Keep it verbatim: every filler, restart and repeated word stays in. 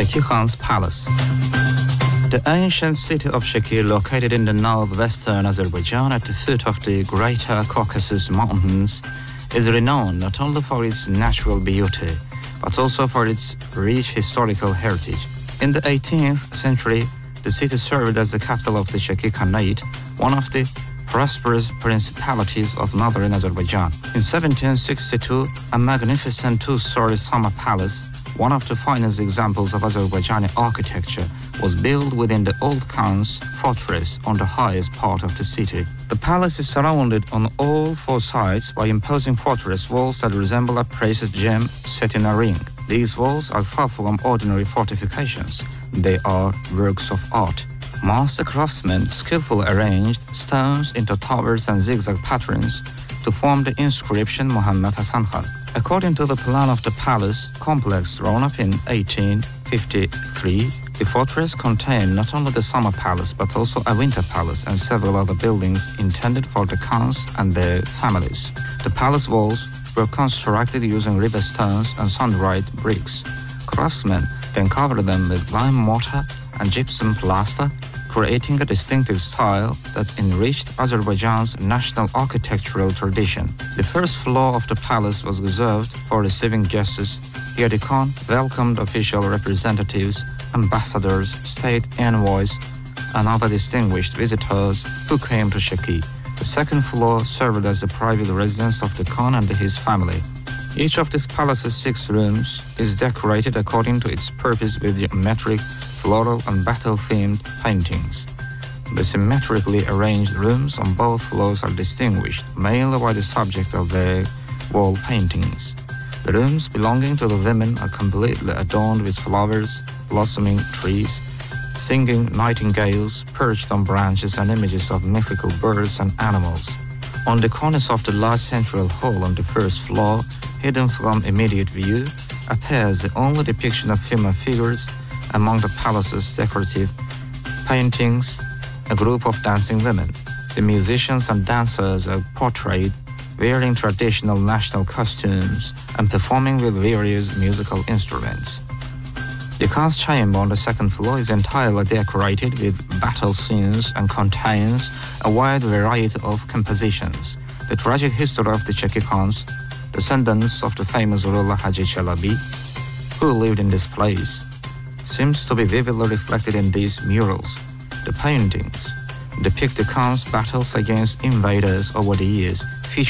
Sheki Khan's palace. The ancient city of Sheki, located in the northwestern Azerbaijan at the foot of the Greater Caucasus Mountains, is renowned not only for its natural beauty, but also for its rich historical heritage. In the eighteenth century, the city served as the capital of the Sheki Khanate, one of the prosperous principalities of northern Azerbaijan. In seventeen sixty-two, a magnificent two-story summer palace, one of the finest examples of Azerbaijani architecture, was built within the old Khan's fortress on the highest part of the city. The palace is surrounded on all four sides by imposing fortress walls that resemble a precious gem set in a ring. These walls are far from ordinary fortifications. They are works of art. Master craftsmen skillfully arranged stones into towers and zigzag patterns to form the inscription Muhammad Hasan Khan. According to the plan of the palace complex drawn up in eighteen fifty-three, the fortress contained not only the summer palace but also a winter palace and several other buildings intended for the Khans and their families. The palace walls were constructed using river stones and sun-dried bricks. Craftsmen then covered them with lime mortar and gypsum plaster, creating a distinctive style that enriched Azerbaijan's national architectural tradition. The first floor of the palace was reserved for receiving guests. Here the Khan welcomed official representatives, ambassadors, state envoys, and other distinguished visitors who came to Sheki. The second floor served as the private residence of the Khan and his family. Each of this palace's six rooms is decorated according to its purpose with geometric, floral and battle-themed paintings. The symmetrically arranged rooms on both floors are distinguished mainly by the subject of their wall paintings. The rooms belonging to the women are completely adorned with flowers, blossoming trees, singing nightingales perched on branches and images of mythical birds and animals. On the cornice of the large central hall on the first floor, hidden from immediate view, appears the only depiction of human figures. Among the palace's decorative paintings, a group of dancing women. The musicians and dancers are portrayed wearing traditional national costumes and performing with various musical instruments. The Khan's chamber on the second floor is entirely decorated with battle scenes and contains a wide variety of compositions. The tragic history of the Sheki Khans, descendants of the famous ruler Haji Chalabi, who lived in this place, seems to be vividly reflected in these murals. The paintings depict the Khan's battles against invaders over the years, featuring